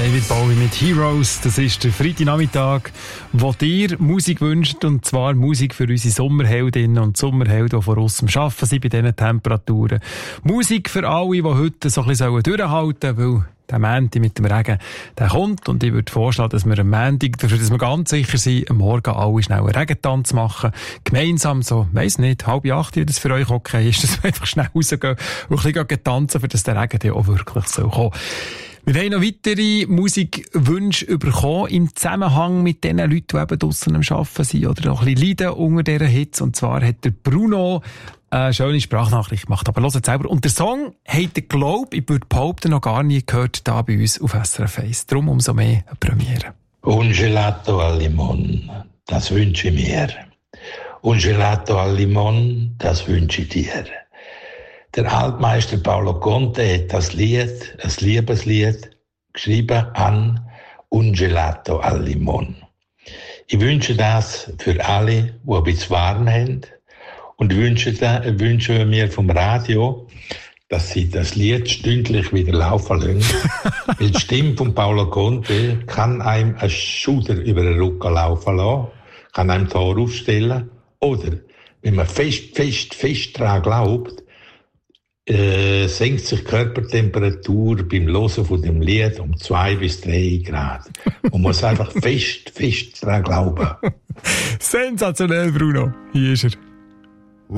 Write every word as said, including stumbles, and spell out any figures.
David Bowie mit Heroes. Das ist der Freitagnachmittag, wo dir Musik wünscht, und zwar Musik für unsere Sommerheldinnen und Sommerhelden, die vor uns am Arbeiten sind bei diesen Temperaturen. Musik für alle, die heute so ein bisschen durchhalten sollen, weil der Montag mit dem Regen, der kommt, und ich würde vorschlagen, dass wir am Montag, dafür, dass wir ganz sicher sind, am Morgen alle schnell einen Regentanz machen. Gemeinsam so, weiss nicht, halb acht, wie das für euch okay ist, dass wir einfach schnell rausgehen und ein bisschen tanzen, für dass der Regen dann auch wirklich so kommen. Wir haben noch weitere Musikwünsche bekommen im Zusammenhang mit den Leuten, die eben draussen am Arbeiten sind oder noch ein bisschen leiden unter dieser Hitze. Und zwar hat der Bruno eine schöne Sprachnachricht gemacht. Aber hört selber. Und der Song hat der Glaub, ich würde behaupten, noch gar nie gehört da bei uns auf S R F eins. Darum umso mehr eine Premiere. Un gelato al limon, das wünsche ich mir. Un gelato al limon, das wünsche ich dir. Der Altmeister Paolo Conte hat das Lied, ein Liebeslied, geschrieben an Un gelato al limon. Ich wünsche das für alle, die ein bisschen warm haben. Und wünsche, wünsche mir vom Radio, dass sie das Lied stündlich wieder laufen lassen. Weil die Stimme von Paolo Conte kann einem ein Schuder über den Rücken laufen lassen, kann einem Tor aufstellen. Oder, wenn man fest, fest, fest daran glaubt, äh, senkt sich die Körpertemperatur beim Hören von dem Lied um zwei bis drei Grad. Man muss einfach fest, fest daran glauben. Sensationell, Bruno. Hier ist er.